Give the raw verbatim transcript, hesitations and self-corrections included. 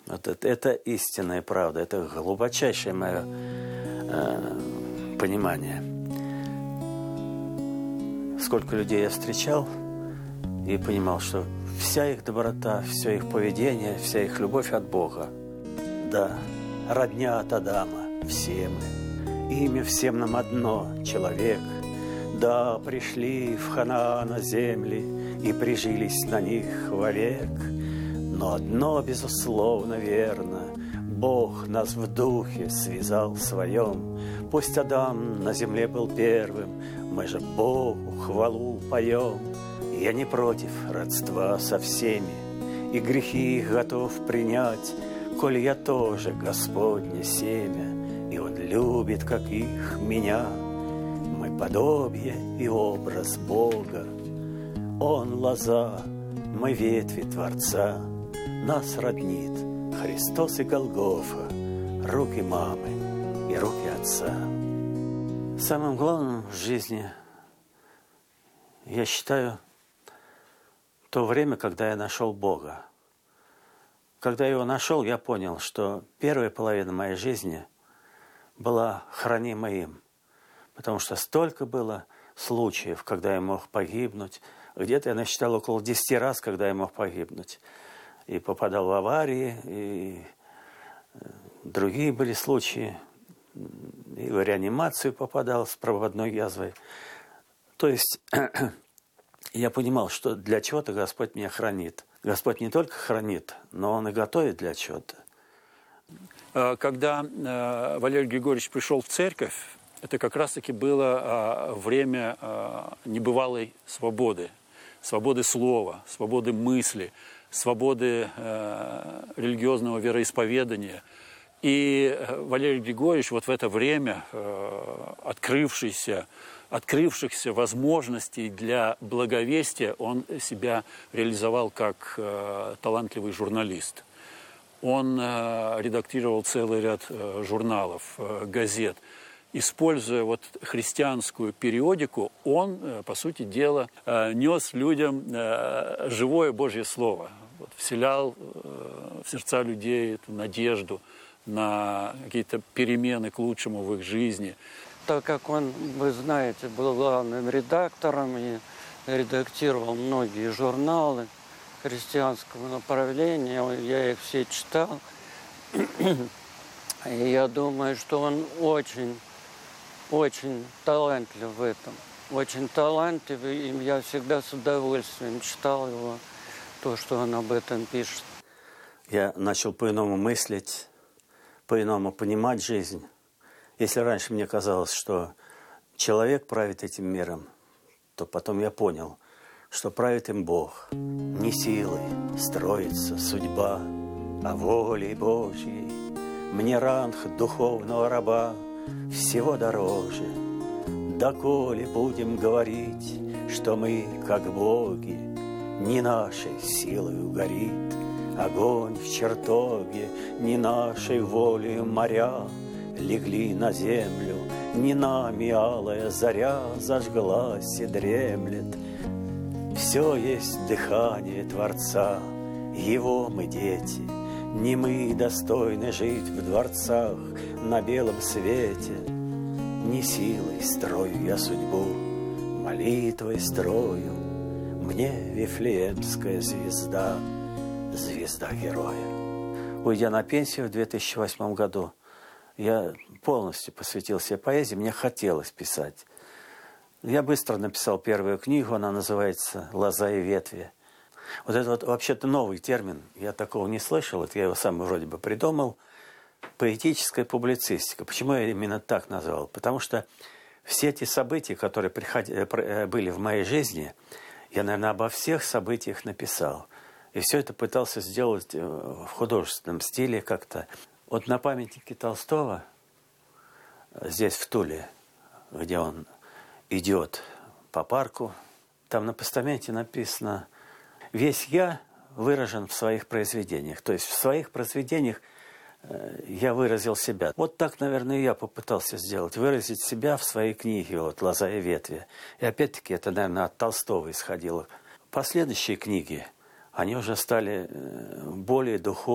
Вот это, это истинная правда, это глубочайшее мое э, понимание. Сколько людей я встречал и понимал, что вся их доброта, все их поведение, вся их любовь от Бога. Да, родня от Адама, все мы, имя всем нам одно – человек. Да, пришли в Ханаана земли и прижились на них вовек. Но одно, безусловно, верно – Бог нас в духе связал в своем. Пусть Адам на земле был первым, мы же Богу хвалу поем. Я не против родства со всеми, и грехи их готов принять, коль я тоже Господне семя, и Он любит, как их, меня. Мы подобие и образ Бога, Он лоза, мы ветви Творца. Нас роднит Христос и Голгофа, руки мамы и руки отца. Самым главным в жизни, я считаю, то время, когда я нашел Бога. Когда я его нашел, я понял, что первая половина моей жизни была хранима им. Потому что столько было случаев, когда я мог погибнуть. Где-то я насчитал около десяти раз, когда я мог погибнуть. И попадал в аварии, и другие были случаи. И в реанимацию попадал с проводной язвой. То есть я понимал, что для чего-то Господь меня хранит. Господь не только хранит, но Он и готовит для чего-то. Когда Валерий Григорьевич пришел в церковь, это как раз-таки было время небывалой свободы. Свободы слова, свободы мысли, свободы религиозного вероисповедания. И Валерий Григорьевич вот в это время открывшийся, открывшихся возможностей для благовестия, он себя реализовал как талантливый журналист. Он редактировал целый ряд журналов, газет. Используя вот христианскую периодику, он, по сути дела, нес людям живое Божье Слово. Вот, вселял в сердца людей эту надежду на какие-то перемены к лучшему в их жизни. Так как он, вы знаете, был главным редактором и редактировал многие журналы христианского направления, я их все читал. И я думаю, что он очень, очень талантлив в этом. Очень талантливый, и я всегда с удовольствием читал его, то, что он об этом пишет. Я начал по-иному мыслить, по-иному понимать жизнь. Если раньше мне казалось, что человек правит этим миром, то потом я понял, что правит им Бог. Не силой строится судьба, а волей Божьей. Мне ранг духовного раба всего дороже. Доколе будем говорить, что мы, как боги, не нашей силою горит огонь в чертоге, не нашей волею моря легли на землю, не нами алая заря зажглась и дремлет. Все есть дыхание Творца, Его мы дети, не мы достойны жить в дворцах на белом свете. Не силой строю я судьбу, молитвой строю, мне Вифлеемская звезда, звезда героя. Уйдя на пенсию в две тысячи восьмом году, я полностью посвятил себе поэзии, мне хотелось писать. Я быстро написал первую книгу, она называется «Лоза и ветви». Вот это вот вообще-то новый термин, я такого не слышал, это я его сам вроде бы придумал. Поэтическая публицистика. Почему я именно так назвал? Потому что все эти события, которые приходили, были в моей жизни, я, наверное, обо всех событиях написал. И все это пытался сделать в художественном стиле как-то. Вот на памятнике Толстого, здесь в Туле, где он идет по парку, там на постаменте написано: «Весь я выражен в своих произведениях». То есть в своих произведениях я выразил себя. Вот так, наверное, я попытался сделать. Выразить себя в своей книге вот, «Лоза и ветви». И опять-таки это, наверное, от Толстого исходило. Последующие книги, они уже стали более духовными.